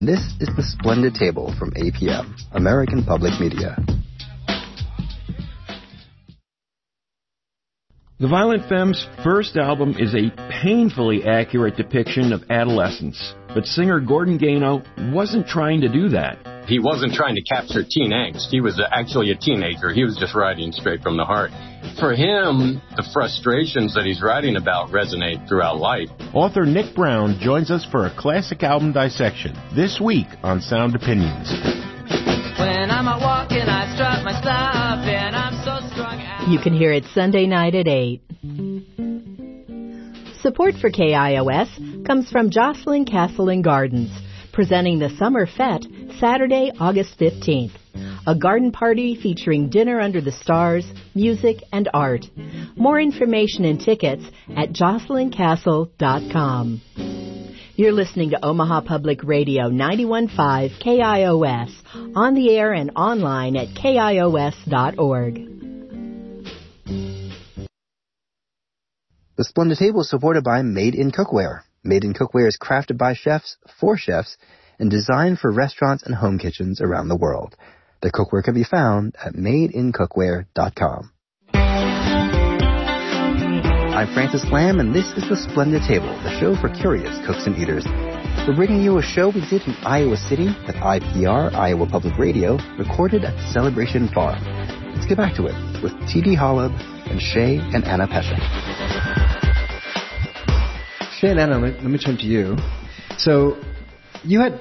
This is The Splendid Table from APM, American Public Media. The Violent Femmes' first album is a painfully accurate depiction of adolescence, but singer Gordon Gano wasn't trying to do that. He wasn't trying to capture teen angst. He was actually a teenager. He was just writing straight from the heart. For him, the frustrations that he's writing about resonate throughout life. Author Nick Brown joins us for a classic album dissection this week on Sound Opinions. When I'm out walking, I strut my stuff, and I'm so strong. You can hear it Sunday night at 8. Support for KIOS comes from Jocelyn Castle and Gardens, presenting the Summer Fete Saturday, August 15th. A garden party featuring dinner under the stars, music, and art. More information and tickets at jocelyncastle.com. You're listening to Omaha Public Radio 91.5 KIOS, on the air and online at KIOS.org. The Splendid Table is supported by Made in Cookware. Made in Cookware is crafted by chefs, for chefs, and designed for restaurants and home kitchens around the world. The cookware can be found at madeincookware.com. I'm Francis Lamb, and this is The Splendid Table, the show for curious cooks and eaters. We're bringing you a show we did in Iowa City at IPR, Iowa Public Radio, recorded at Celebration Farm. Let's get back to it with T.D. Holub and Shay and Anna Pesha. Shay and Anna, let me turn to you. So you had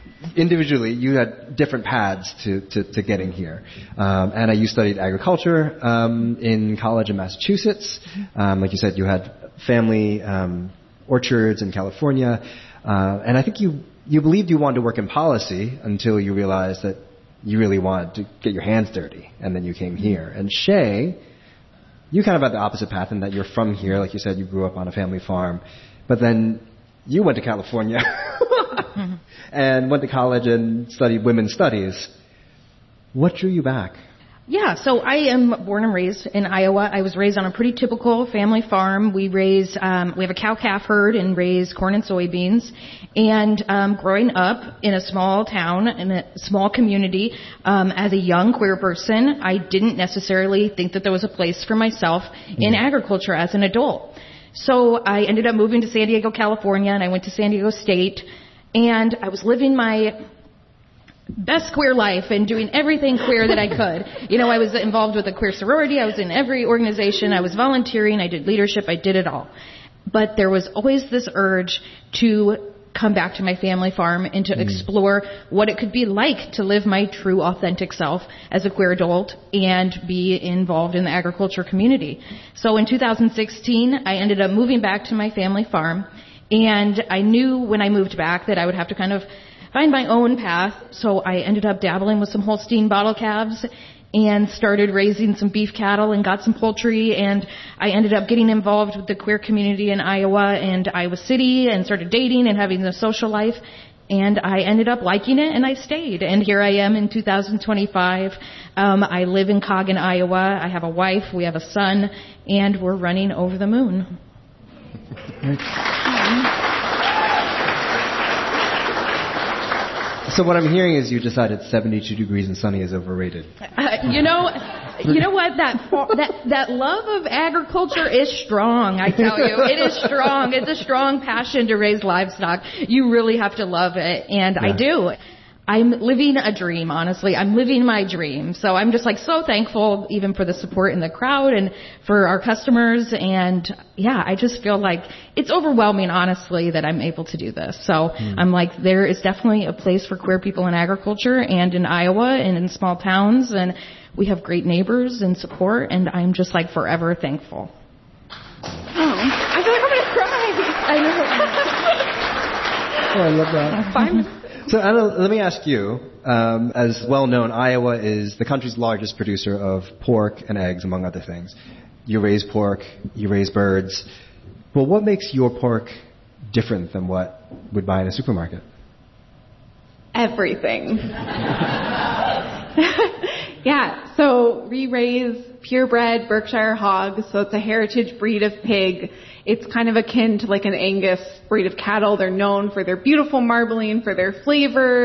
different paths to getting here. Anna, you studied agriculture in college in Massachusetts. Like you said, you had family orchards in California. And I think you believed you wanted to work in policy until you realized that you really wanted to get your hands dirty. And then you came here. And Shay, you kind of had the opposite path in that you're from here. Like you said, you grew up on a family farm. But then you went to California and went to college and studied women's studies. What drew you back? Yeah, so I am born and raised in Iowa. I was raised on a pretty typical family farm. We have a cow-calf herd and raise corn and soybeans. And growing up in a small town, in a small community, as a young queer person, I didn't necessarily think that there was a place for myself in agriculture as an adult. So I ended up moving to San Diego, California, and I went to San Diego State. And I was living my best queer life and doing everything queer that I could. You know, I was involved with a queer sorority. I was in every organization. I was volunteering. I did leadership. I did it all. But there was always this urge to come back to my family farm and to explore what it could be like to live my true, authentic self as a queer adult and be involved in the agriculture community. So in 2016, I ended up moving back to my family farm. And I knew when I moved back that I would have to kind of find my own path. So I ended up dabbling with some Holstein bottle calves and started raising some beef cattle and got some poultry. And I ended up getting involved with the queer community in Iowa and Iowa City and started dating and having a social life. And I ended up liking it, and I stayed. And here I am in 2025. I live in Coggin, Iowa. I have a wife. We have a son. And we're running over the moon. So what I'm hearing is you decided 72 degrees and sunny is overrated. You know what? That love of agriculture is strong, I tell you. It is strong. It's a strong passion to raise livestock. You really have to love it, and I do. I'm living a dream, honestly. I'm living my dream. So I'm just so thankful even for the support in the crowd and for our customers. And yeah, I just feel like it's overwhelming, honestly, that I'm able to do this. So I'm there is definitely a place for queer people in agriculture and in Iowa and in small towns. And we have great neighbors and support. And I'm just forever thankful. I feel like I'm going to cry. I know. Oh, I love that. 5 minutes. So, Anna, let me ask you, as well known, Iowa is the country's largest producer of pork and eggs, among other things. You raise pork, you raise birds. Well, what makes your pork different than what we'd buy in a supermarket? Everything. Yeah, so we raise purebred Berkshire hog, so it's a heritage breed of pig. It's kind of akin to like an Angus breed of cattle. They're known for their beautiful marbling, for their flavor,